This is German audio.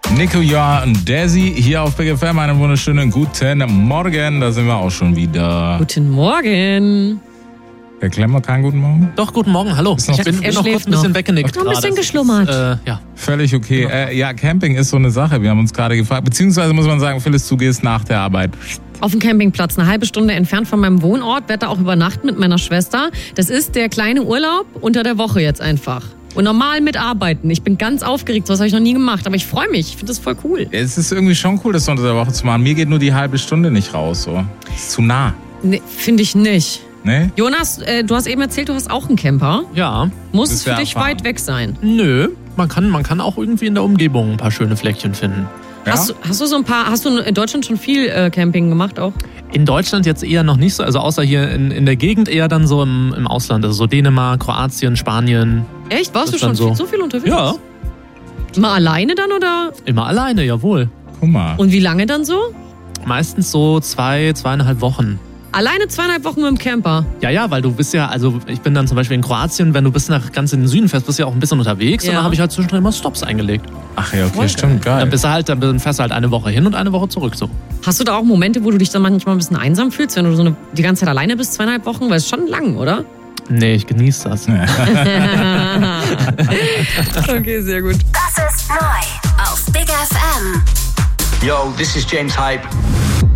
Nico, Joa und Desi hier auf Big FM. Einen wunderschönen guten Morgen. Da sind wir auch schon wieder. Guten Morgen. Herr Klemmer, keinen guten Morgen? Doch, guten Morgen, hallo. Ich bin noch kurz ein bisschen weggenickt. Noch ein bisschen geschlummert. Ja. Völlig okay. Ja, Camping ist so eine Sache. Wir haben uns gerade gefragt, beziehungsweise muss man sagen, Phyllis, du gehst nach der Arbeit auf dem Campingplatz, eine halbe Stunde entfernt von meinem Wohnort, werde da auch übernachten mit meiner Schwester. Das ist der kleine Urlaub unter der Woche jetzt einfach. Und normal mitarbeiten. Ich bin ganz aufgeregt, das habe ich noch nie gemacht, aber ich freue mich, ich finde das voll cool. Es ist irgendwie schon cool, das unter der Woche zu machen. Mir geht nur die halbe Stunde nicht raus, so. Ist zu nah. Nee, finde ich nicht. Nee? Jonas, du hast eben erzählt, du hast auch einen Camper. Ja. Muss es für dich weit weg sein? Nö, man kann auch irgendwie in der Umgebung ein paar schöne Fleckchen finden. Ja? Hast du in Deutschland schon viel Camping gemacht auch? In Deutschland jetzt eher noch nicht so, also außer hier in der Gegend eher dann so im Ausland, also so Dänemark, Kroatien, Spanien. Echt? Warst du schon so viel unterwegs? Ja. Mal alleine dann oder? Immer alleine, jawohl. Guck mal. Und wie lange dann so? Meistens so 2,5 Wochen. Alleine 2,5 Wochen mit dem Camper? Ja, weil du bist ja, also ich bin dann zum Beispiel in Kroatien, wenn du bis ganz in den Süden fährst, bist du ja auch ein bisschen unterwegs. Ja. Und dann habe ich halt zwischendrin immer Stops eingelegt. Ach ja, okay, Voll stimmt, geil. Dann fährst du halt eine Woche hin und eine Woche zurück so. Hast du da auch Momente, wo du dich dann manchmal ein bisschen einsam fühlst, wenn du die ganze Zeit alleine bist, 2,5 Wochen? Weil es ist schon lang, oder? Nee, ich genieße das. Okay, sehr gut. Das ist neu auf Big FM. Yo, this is James Hype.